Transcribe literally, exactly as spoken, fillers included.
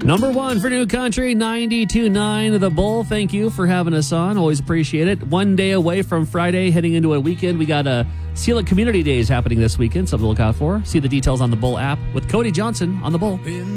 Number one for New Country, ninety-two point nine The Bull. Thank you for having us on. Always appreciate it. One day away from Friday, heading into a weekend. We got a Seal It Community Days happening this weekend, something to look out for. See the details on the Bull app with Cody Johnson on the Bull.